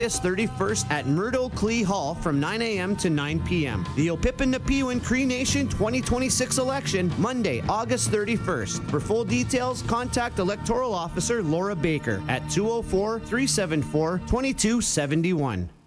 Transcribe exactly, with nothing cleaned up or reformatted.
August thirty-first at Murdo Clee Hall from nine a m to nine p m The Opipin-Napiwin Cree Nation twenty twenty-six election, Monday, August thirty-first. For full details, contact Electoral Officer Laura Baker at two oh four, three seven four, two two seven one.